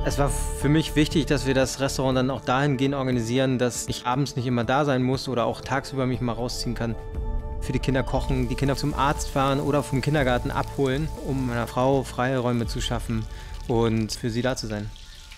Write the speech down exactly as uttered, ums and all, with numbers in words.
Es war für mich wichtig, dass wir das Restaurant dann auch dahingehend organisieren, dass ich abends nicht immer da sein muss oder auch tagsüber mich mal rausziehen kann. Für die Kinder kochen, die Kinder zum Arzt fahren oder vom Kindergarten abholen, um meiner Frau freie Räume zu schaffen und für sie da zu sein.